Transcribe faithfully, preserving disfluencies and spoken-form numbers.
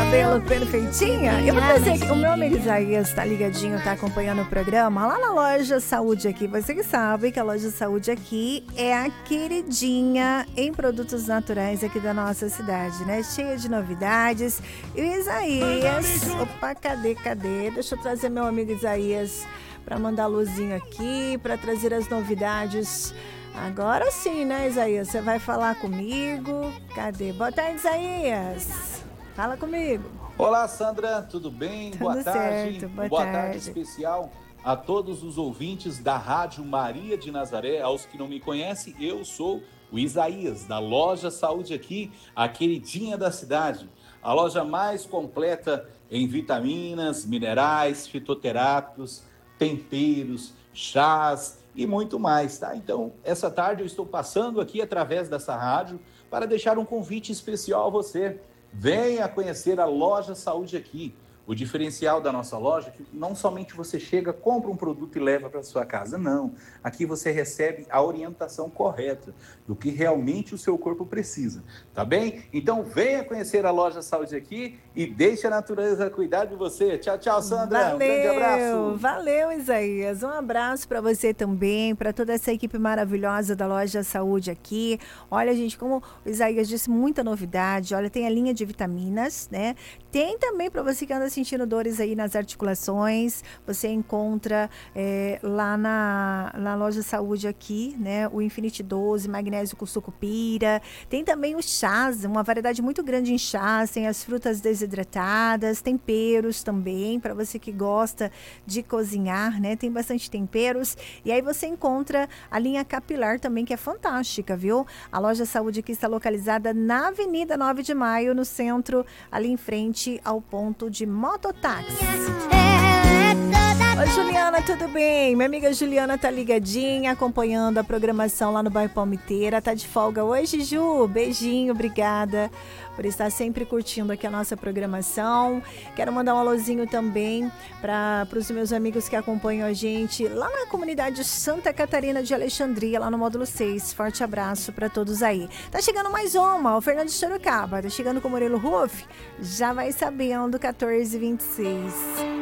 cabelo perfeitinha. Eu vou trazer aqui, o meu amigo Isaías tá ligadinho, tá acompanhando o programa lá na Loja Saúde Aqui. Você que sabe que a Loja Saúde Aqui é a queridinha em produtos naturais aqui da nossa cidade, né? Cheia de novidades. E o Isaías, opa, cadê, cadê? Deixa eu trazer meu amigo Isaías para mandar luzinho aqui, para trazer as novidades. Agora sim, né, Isaías? Você vai falar comigo. Cadê? Boa tarde, Isaías. Fala comigo. Olá, Sandra, tudo bem? Tudo boa tarde. certo, boa, boa tarde. tarde especial a todos os ouvintes da Rádio Maria de Nazaré. Aos que não me conhecem, eu sou o Isaías, da Loja Saúde Aqui, a queridinha da cidade. A loja mais completa em vitaminas, minerais, fitoterápicos, temperos, chás e muito mais, tá? Então, essa tarde eu estou passando aqui através dessa rádio para deixar um convite especial a você. Venha conhecer a Loja Saúde Aqui. O diferencial da nossa loja é que não somente você chega, compra um produto e leva para sua casa, não. Aqui você recebe a orientação correta do que realmente o seu corpo precisa, tá bem? Então venha conhecer a Loja Saúde Aqui e deixe a natureza cuidar de você. Tchau, tchau, Sandra. Valeu, um grande abraço. Valeu, Isaías. Um abraço para você também, para toda essa equipe maravilhosa da Loja Saúde Aqui. Olha, gente, como o Isaías disse, muita novidade. Olha, tem a linha de vitaminas, né? Tem também para você que anda sentindo dores aí nas articulações, você encontra é, lá na, na Loja Saúde Aqui, né? O Infinity doze, magnésio com sucupira. Tem também os chás, uma variedade muito grande em chás, tem as frutas desidratadas, temperos também, para você que gosta de cozinhar, né? Tem bastante temperos. E aí você encontra a linha capilar também, que é fantástica, viu? A Loja Saúde Aqui está localizada na Avenida nove de Maio, no centro, ali em frente ao ponto de mototáxi. Oi, Juliana, tudo bem? Minha amiga Juliana tá ligadinha, acompanhando a programação lá no bairro Palmiteira. Tá de folga hoje, Ju? Beijinho, obrigada por estar sempre curtindo aqui a nossa programação. Quero mandar um alôzinho também para os meus amigos que acompanham a gente lá na comunidade Santa Catarina de Alexandria, lá no módulo seis. Forte abraço para todos aí. Tá chegando mais uma, o Fernando de Sorocaba. Tá chegando com o Murilo Ruff. Já vai sabendo, quatorze e vinte e seis.